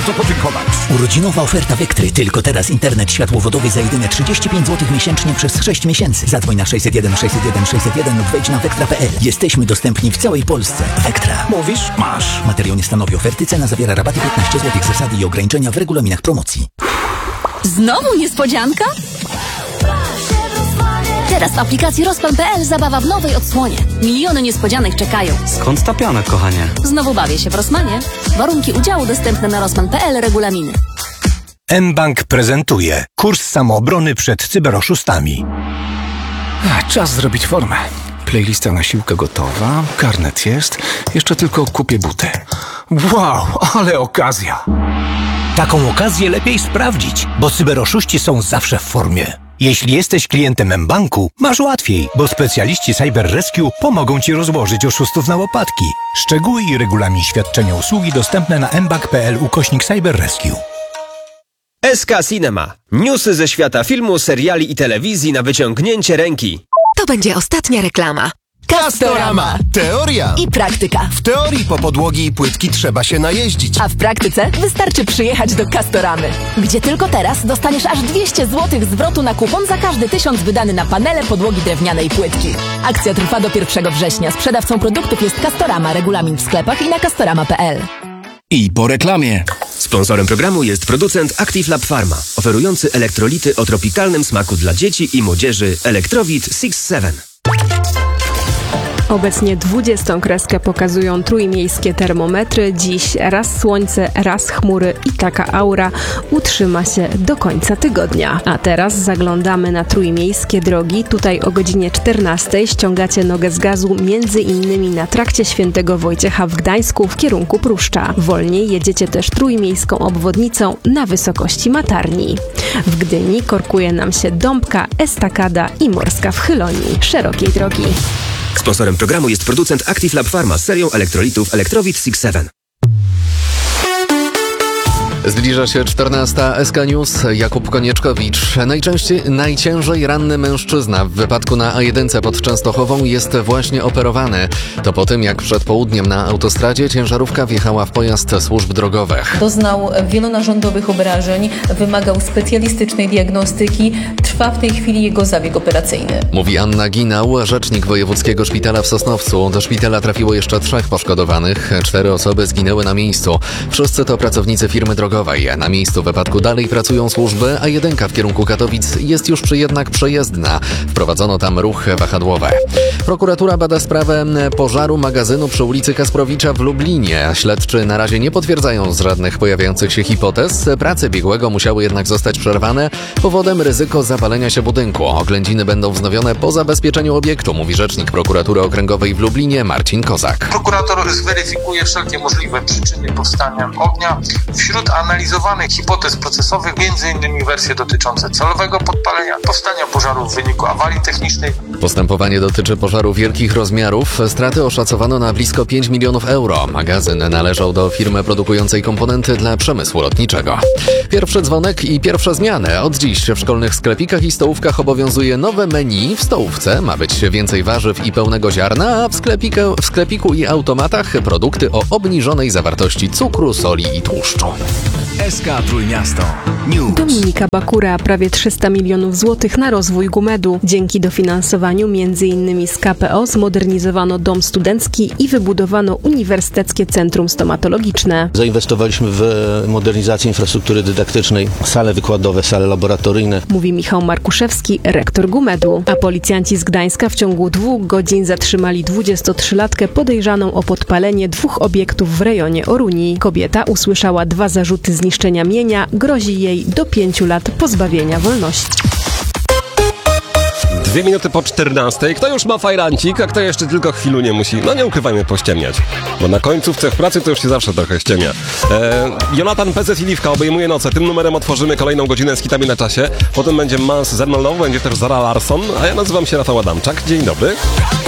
Co podziękować. Urodzinowa oferta Vectry. Tylko teraz internet światłowodowy za jedyne 35 zł miesięcznie przez 6 miesięcy. Zadzwoń na 601 601 601 lub wejdź na vectra.pl. Jesteśmy dostępni w całej Polsce. Vectra. Mówisz? Masz. Materiał nie stanowi oferty. Cena zawiera rabaty 15 zł. Zasady i ograniczenia w regulaminach promocji. Znowu niespodzianka? Teraz w aplikacji Rozpan.pl zabawa w nowej odsłonie. Miliony niespodzianek czekają. Skąd ta piana, kochanie? Znowu bawię się w Rosmanie. Warunki udziału dostępne na Rozpan.pl, regulaminy. mBank prezentuje kurs samoobrony przed cyberoszustami. Czas zrobić formę. Playlista na siłkę gotowa, karnet jest, jeszcze tylko kupię buty. Wow, ale okazja! Taką okazję lepiej sprawdzić, bo cyberoszuści są zawsze w formie. Jeśli jesteś klientem mBanku, masz łatwiej, bo specjaliści Cyber Rescue pomogą Ci rozłożyć oszustów na łopatki. Szczegóły i regulamin świadczenia usługi dostępne na mbank.pl/Cyber Rescue. SK Cinema. Newsy ze świata filmu, seriali i telewizji na wyciągnięcie ręki. To będzie ostatnia reklama. Castorama. Teoria I praktyka. W teorii po podłogi i płytki trzeba się najeździć. A w praktyce wystarczy przyjechać do Castoramy, gdzie tylko teraz dostaniesz aż 200 zł zwrotu na kupon za każdy 1000 wydany na panele, podłogi drewniane i płytki. Akcja trwa do 1 września. Sprzedawcą produktów jest Castorama. Regulamin w sklepach i na castorama.pl. I po reklamie. Sponsorem programu jest producent Active Lab Pharma, oferujący elektrolity o tropikalnym smaku dla dzieci i młodzieży Electrowit 6-7. Obecnie 20 kreskę pokazują trójmiejskie termometry. Dziś raz słońce, raz chmury i taka aura utrzyma się do końca tygodnia. A teraz zaglądamy na trójmiejskie drogi. Tutaj o godzinie 14 ściągacie nogę z gazu m.in. na trakcie Świętego Wojciecha w Gdańsku w kierunku Pruszcza. Wolniej jedziecie też trójmiejską obwodnicą na wysokości Matarni. W Gdyni korkuje nam się Dąbka, Estakada i Morska w Chylonii. Szerokiej drogi. Sponsorem programu jest producent Active Lab Pharma z serią elektrolitów Electrowit 6-7. Zbliża się 14. SK News. Jakub Konieczkowicz. Najciężej ranny mężczyzna w wypadku na A1 pod Częstochową jest właśnie operowany. To po tym, jak przed południem na autostradzie ciężarówka wjechała w pojazd służb drogowych. Doznał wielonarządowych obrażeń, wymagał specjalistycznej diagnostyki. Trwa w tej chwili jego zabieg operacyjny. Mówi Anna Ginał, rzecznik Wojewódzkiego Szpitala w Sosnowcu. Do szpitala trafiło jeszcze 3 poszkodowanych. 4 osoby zginęły na miejscu. Wszyscy to pracownicy firmy drogowej. Na miejscu wypadku dalej pracują służby, a jedynka w kierunku Katowic jest już jednak przejezdna. Wprowadzono tam ruch wahadłowy. Prokuratura bada sprawę pożaru magazynu przy ulicy Kasprowicza w Lublinie. Śledczy na razie nie potwierdzają żadnych pojawiających się hipotez. Prace biegłego musiały jednak zostać przerwane. Powodem ryzyko zapalenia się budynku. Oględziny będą wznowione po zabezpieczeniu obiektu, mówi rzecznik Prokuratury Okręgowej w Lublinie Marcin Kozak. Prokurator zweryfikuje wszelkie możliwe przyczyny powstania ognia. Wśród analizowanych hipotez procesowych m.in. wersje dotyczące celowego podpalenia, powstania pożaru w wyniku awarii technicznej. Postępowanie dotyczy pożaru wielkich rozmiarów. Straty oszacowano na blisko 5 milionów euro. Magazyn należał do firmy produkującej komponenty dla przemysłu lotniczego. Pierwszy dzwonek i pierwsze zmiany. Od dziś w szkolnych sklepikach i stołówkach obowiązuje nowe menu. W stołówce ma być więcej warzyw i pełnego ziarna, a w sklepiku i automatach produkty o obniżonej zawartości cukru, soli i tłuszczu. SK Trójmiasto News. Dominika Bakura, prawie 300 milionów złotych na rozwój Gumedu. Dzięki dofinansowaniu m.in. z KPO zmodernizowano dom studencki i wybudowano Uniwersyteckie Centrum Stomatologiczne. Zainwestowaliśmy w modernizację infrastruktury dydaktycznej, sale wykładowe, sale laboratoryjne. Mówi Michał Markuszewski, rektor Gumedu. A policjanci z Gdańska w ciągu 2 godzin zatrzymali 23-latkę podejrzaną o podpalenie 2 obiektów w rejonie Orunii. Kobieta usłyszała 2 zarzuty zniszczenia mienia, grozi jej do 5 lat pozbawienia wolności. 2 minuty po 14. Kto już ma fajrancik, a kto jeszcze tylko chwilu nie musi? No nie ukrywajmy, pościemniać. Bo na końcówce w pracy to już się zawsze trochę ściemnia. Jonathan Pezes i Liwka obejmuje noce. Tym numerem otworzymy kolejną godzinę z hitami na czasie. Potem będzie Mans ze mną, będzie też Zara Larsson, a ja nazywam się Rafał Adamczak. Dzień dobry.